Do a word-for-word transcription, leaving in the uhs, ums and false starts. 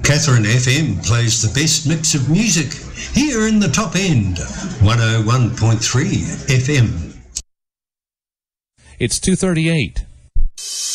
Catherine F M plays the best mix of music here in the top end, one oh one point three F M. It's two thirty-eight.